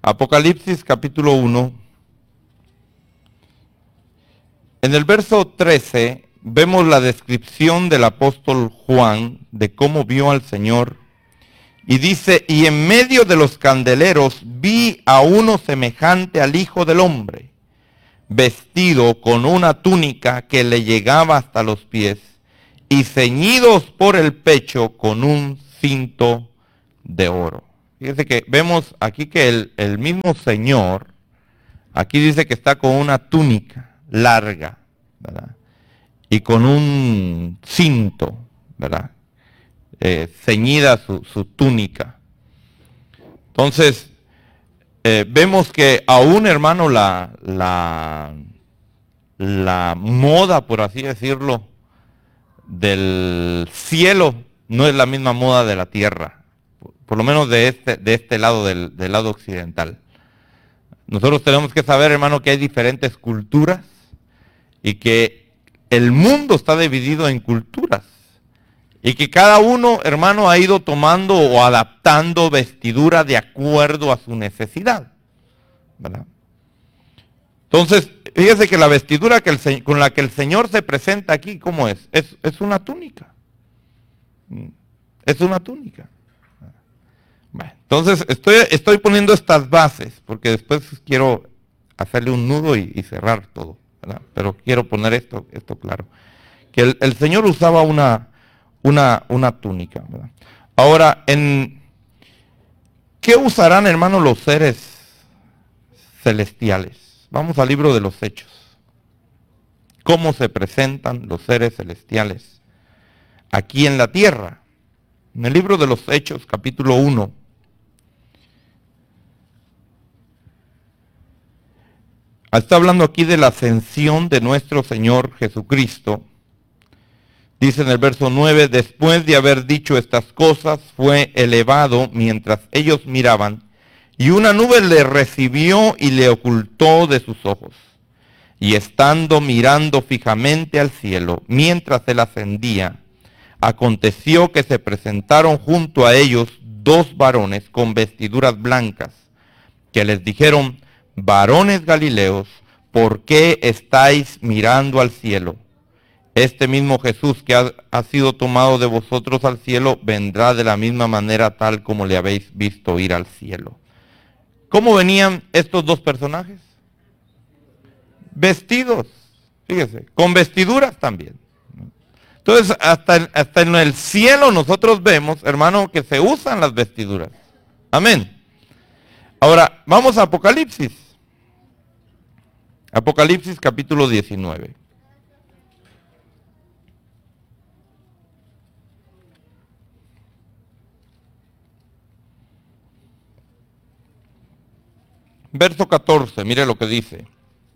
Apocalipsis capítulo 1. En el verso 13 vemos la descripción del apóstol Juan de cómo vio al Señor. Y dice, y en medio de los candeleros vi a uno semejante al Hijo del Hombre, vestido con una túnica que le llegaba hasta los pies, y ceñidos por el pecho con un cinto de oro. Fíjense que vemos aquí que el mismo Señor, aquí dice que está con una túnica larga, ¿verdad? Y con un cinto, ¿verdad? Ceñida su túnica. Entonces, vemos que aún, hermano, la moda, por así decirlo, del cielo no es la misma moda de la tierra, por lo menos de este lado, del lado occidental. Nosotros tenemos que saber, hermano, que hay diferentes culturas y que el mundo está dividido en culturas. Y que cada uno, hermano, ha ido tomando o adaptando vestidura de acuerdo a su necesidad, ¿verdad? Entonces, fíjese que la vestidura con la que el Señor se presenta aquí, ¿cómo es? Es una túnica. Es una túnica. Bueno, entonces, estoy poniendo estas bases, porque después quiero hacerle un nudo y cerrar todo, ¿verdad? Pero quiero poner esto claro. Que el Señor usaba una túnica, ¿verdad? Ahora, ¿qué usarán, hermanos, los seres celestiales? Vamos al libro de los Hechos. ¿Cómo se presentan los seres celestiales aquí en la tierra? En el libro de los Hechos, capítulo 1. Está hablando aquí de la ascensión de nuestro Señor Jesucristo. Dice en el verso 9, después de haber dicho estas cosas, fue elevado mientras ellos miraban, y una nube le recibió y le ocultó de sus ojos. Y estando mirando fijamente al cielo, mientras él ascendía, aconteció que se presentaron junto a ellos dos varones con vestiduras blancas, que les dijeron, varones Galileos, ¿por qué estáis mirando al cielo? Este mismo Jesús que ha sido tomado de vosotros al cielo, vendrá de la misma manera tal como le habéis visto ir al cielo. ¿Cómo venían estos dos personajes? Vestidos, fíjese, con vestiduras también. Entonces, hasta en el cielo nosotros vemos, hermano, que se usan las vestiduras. Amén. Ahora, vamos a Apocalipsis. Apocalipsis capítulo 19. Verso 14, mire lo que dice.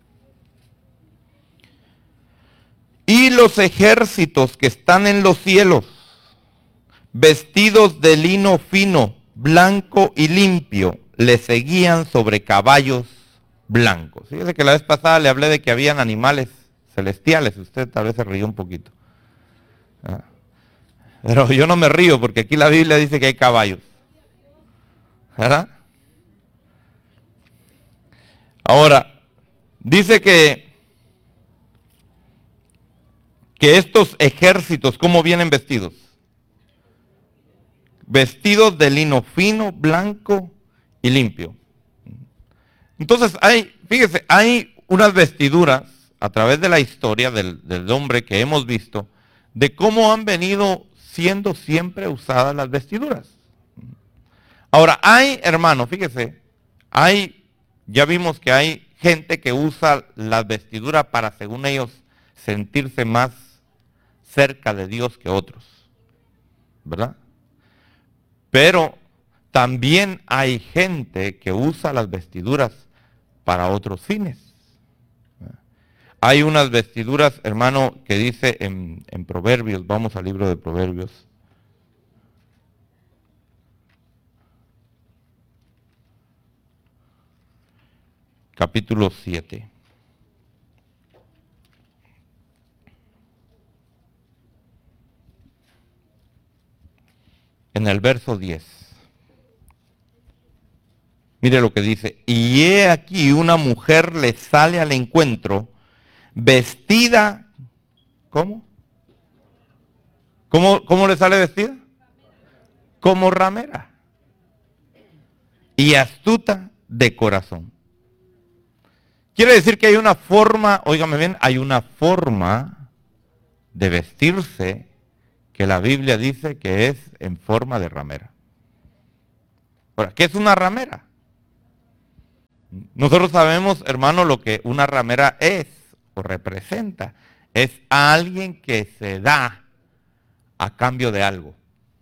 Y los ejércitos que están en los cielos, vestidos de lino fino, blanco y limpio, le seguían sobre caballos blancos. Fíjese que la vez pasada le hablé de que habían animales celestiales. Usted tal vez se rió un poquito. Pero yo no me río porque aquí la Biblia dice que hay caballos. ¿Verdad? Ahora, dice que estos ejércitos, ¿cómo vienen vestidos? Vestidos de lino fino, blanco y limpio. Entonces, fíjese, hay unas vestiduras a través de la historia del hombre que hemos visto, de cómo han venido siendo siempre usadas las vestiduras. Ahora, hermano, fíjese, ya vimos que hay gente que usa las vestiduras para, según ellos, sentirse más cerca de Dios que otros, ¿verdad? Pero también hay gente que usa las vestiduras para otros fines. Hay unas vestiduras, hermano, que dice en Proverbios, vamos al libro de Proverbios, capítulo 7. En el verso 10. Mire lo que dice. Y he aquí una mujer le sale al encuentro vestida, ¿cómo? ¿Cómo le sale vestida? Como ramera. Y astuta de corazón. Quiere decir que hay una forma, óigame bien, hay una forma de vestirse que la Biblia dice que es en forma de ramera. Ahora, ¿qué es una ramera? Nosotros sabemos, hermano, lo que una ramera es o representa. Es alguien que se da a cambio de algo.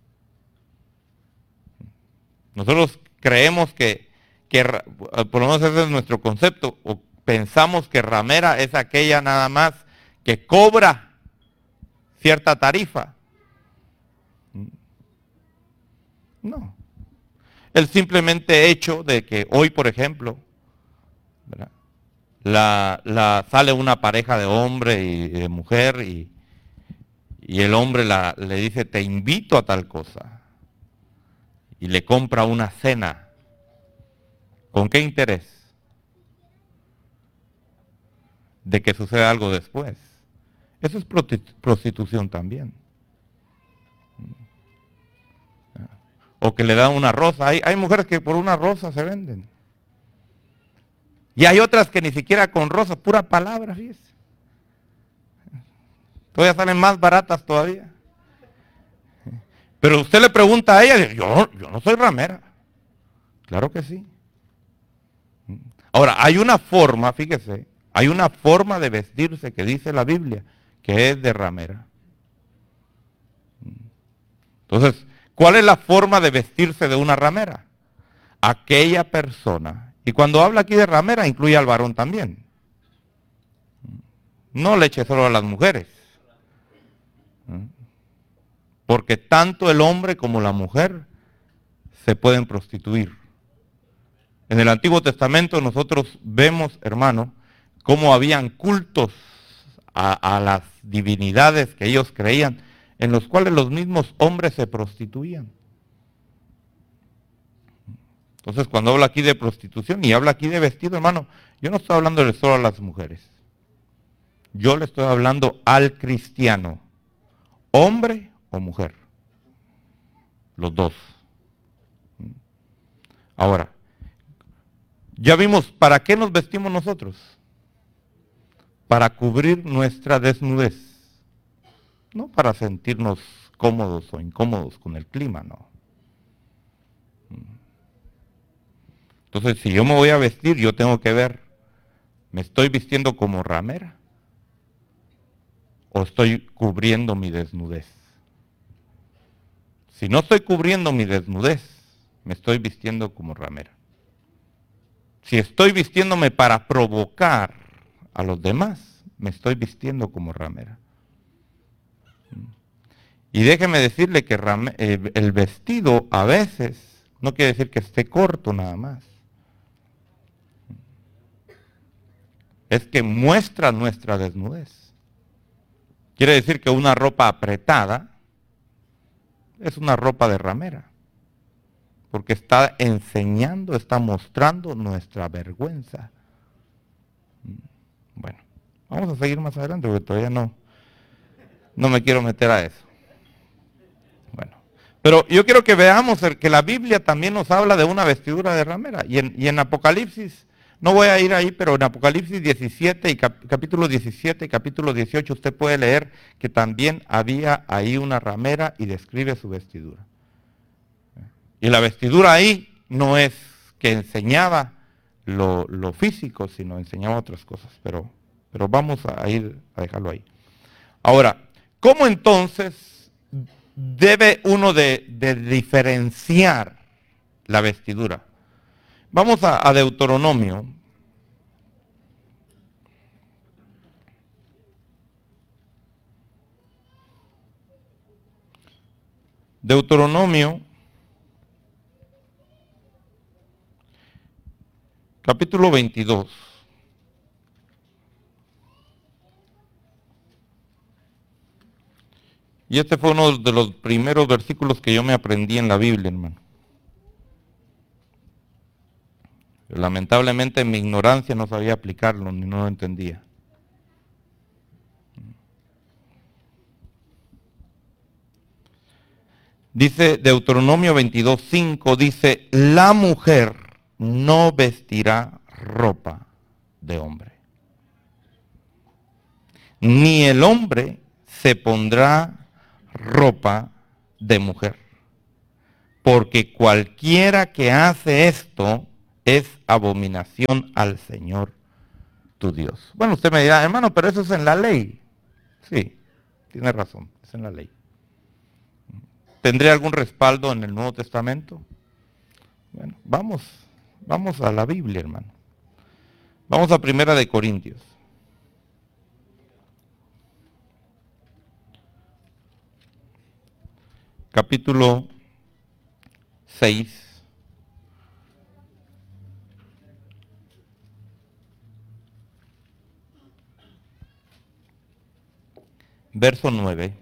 Nosotros creemos que por lo menos ese es nuestro concepto, o pensamos que ramera es aquella nada más que cobra cierta tarifa. No. El simplemente hecho de que hoy, por ejemplo, ¿verdad? Sale una pareja de hombre y de mujer y el hombre le dice, te invito a tal cosa. Y le compra una cena. ¿Con qué interés? De que suceda algo después. Eso es prostitución también. O que le dan una rosa. Hay mujeres que por una rosa se venden. Y hay otras que ni siquiera con rosa, pura palabra, fíjese. Todavía salen más baratas todavía. Pero usted le pregunta a ella, yo no soy ramera. Claro que sí. Ahora, hay una forma, fíjese, hay una forma de vestirse que dice la Biblia, que es de ramera. Entonces, ¿cuál es la forma de vestirse de una ramera? Aquella persona. Y cuando habla aquí de ramera, incluye al varón también. No le eche solo a las mujeres. Porque tanto el hombre como la mujer se pueden prostituir. En el Antiguo Testamento nosotros vemos, hermano, cómo habían cultos a las divinidades que ellos creían, en los cuales los mismos hombres se prostituían. Entonces, cuando habla aquí de prostitución y habla aquí de vestido, hermano, yo no estoy hablando solo a las mujeres. Yo le estoy hablando al cristiano, hombre o mujer. Los dos. Ahora, ya vimos para qué nos vestimos nosotros. Para cubrir nuestra desnudez. No para sentirnos cómodos o incómodos con el clima, no. Entonces, si yo me voy a vestir, yo tengo que ver, ¿me estoy vistiendo como ramera? ¿O estoy cubriendo mi desnudez? Si no estoy cubriendo mi desnudez, me estoy vistiendo como ramera. Si estoy vistiéndome para provocar a los demás, me estoy vistiendo como ramera. Y déjeme decirle que el vestido a veces no quiere decir que esté corto nada más. Es que muestra nuestra desnudez. Quiere decir que una ropa apretada es una ropa de ramera. Porque está enseñando, está mostrando nuestra vergüenza. Bueno, vamos a seguir más adelante porque todavía no me quiero meter a eso. Bueno, pero yo quiero que veamos que la Biblia también nos habla de una vestidura de ramera. Y en Apocalipsis, no voy a ir ahí, pero en Apocalipsis 17 y capítulo 17 y capítulo 18 usted puede leer que también había ahí una ramera y describe su vestidura. Y la vestidura ahí no es que enseñaba lo físico, sino enseñaba otras cosas. Pero vamos a ir a dejarlo ahí. Ahora, ¿cómo entonces debe uno de diferenciar la vestidura? Vamos a Deuteronomio. Deuteronomio, capítulo 22. Y este fue uno de los primeros versículos que yo me aprendí en la Biblia, hermano. Pero lamentablemente en mi ignorancia no sabía aplicarlo, ni no lo entendía. Dice Deuteronomio 22:5, dice, la mujer no vestirá ropa de hombre, ni el hombre se pondrá ropa de mujer, porque cualquiera que hace esto es abominación al Señor tu Dios. Bueno, usted me dirá, hermano, pero eso es en la ley. Sí, tiene razón, es en la ley. ¿Tendré algún respaldo en el Nuevo Testamento? Bueno, vamos a la Biblia, hermano. Vamos a Primera de Corintios. Capítulo 6. Verso 9.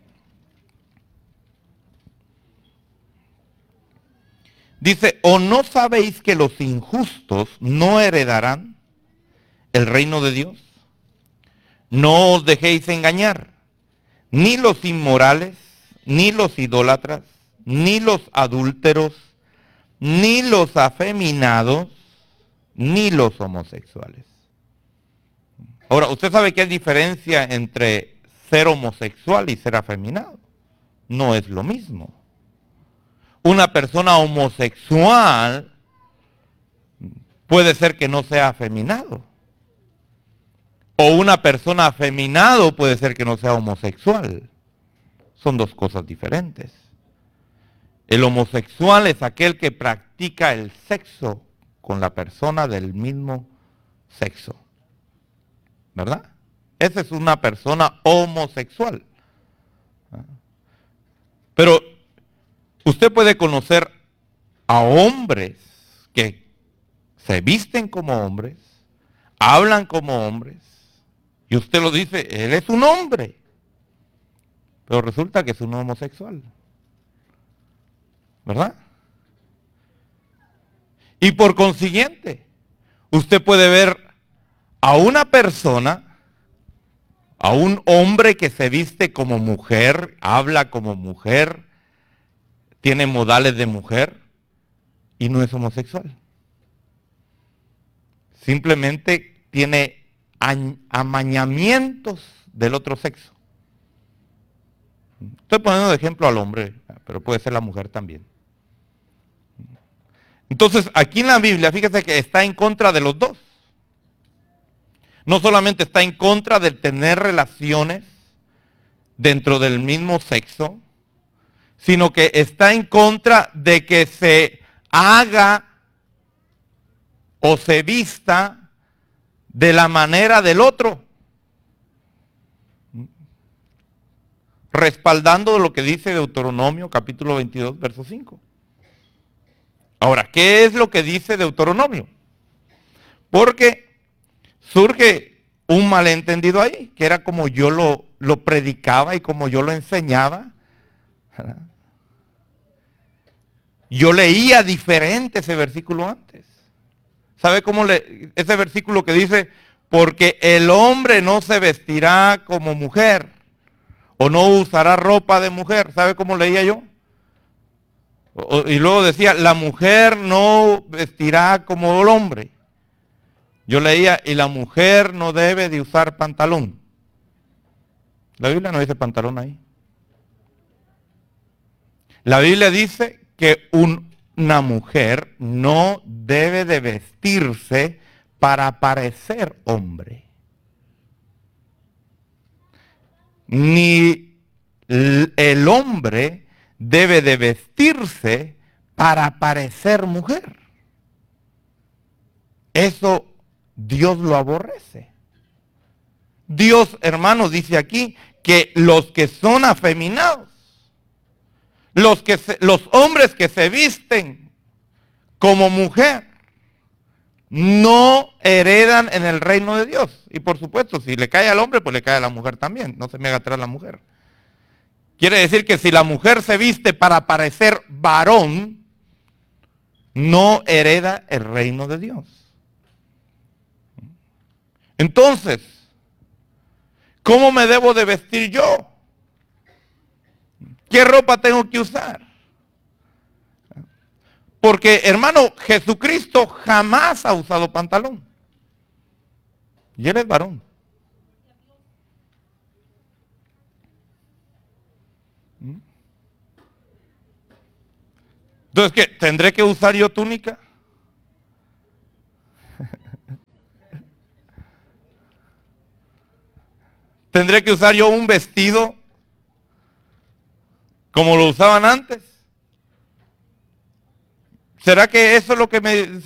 Dice, ¿o no sabéis que los injustos no heredarán el reino de Dios? No os dejéis engañar, ni los inmorales, ni los idólatras, ni los adúlteros, ni los afeminados, ni los homosexuales. Ahora, ¿usted sabe qué hay diferencia entre ser homosexual y ser afeminado? No es lo mismo. Una persona homosexual puede ser que no sea afeminado. O una persona afeminado puede ser que no sea homosexual. Son dos cosas diferentes. El homosexual es aquel que practica el sexo con la persona del mismo sexo. ¿Verdad? Esa es una persona homosexual. Pero usted puede conocer a hombres que se visten como hombres, hablan como hombres, y usted lo dice, él es un hombre, pero resulta que es un homosexual. ¿Verdad? Y por consiguiente, usted puede ver a una persona, a un hombre que se viste como mujer, habla como mujer, tiene modales de mujer y no es homosexual. Simplemente tiene amañamientos del otro sexo. Estoy poniendo de ejemplo al hombre, pero puede ser la mujer también. Entonces, aquí en la Biblia, fíjese que está en contra de los dos. No solamente está en contra de tener relaciones dentro del mismo sexo, sino que está en contra de que se haga o se vista de la manera del otro, respaldando lo que dice Deuteronomio capítulo 22, verso 5. Ahora, ¿qué es lo que dice Deuteronomio? Porque surge un malentendido ahí, que era como yo lo predicaba y como yo lo enseñaba. Yo leía diferente ese versículo antes. ¿Sabe cómo ese versículo que dice, porque el hombre no se vestirá como mujer, o no usará ropa de mujer? ¿Sabe cómo leía yo? Y luego decía, la mujer no vestirá como el hombre. Yo leía, y la mujer no debe de usar pantalón. La Biblia no dice pantalón ahí. La Biblia dice que una mujer no debe de vestirse para parecer hombre. Ni el hombre debe de vestirse para parecer mujer. Eso Dios lo aborrece. Dios, hermanos, dice aquí que los que son afeminados, los hombres que se visten como mujer, no heredan en el reino de Dios. Y por supuesto, si le cae al hombre, pues le cae a la mujer también. No se me haga atrás la mujer. Quiere decir que si la mujer se viste para parecer varón, no hereda el reino de Dios. Entonces, ¿cómo me debo de vestir yo? ¿Qué ropa tengo que usar? Porque, hermano, Jesucristo jamás ha usado pantalón. Y él es varón. Entonces, ¿qué? ¿Tendré que usar yo túnica? ¿Tendré que usar yo un vestido como lo usaban antes? ¿Será que eso es lo que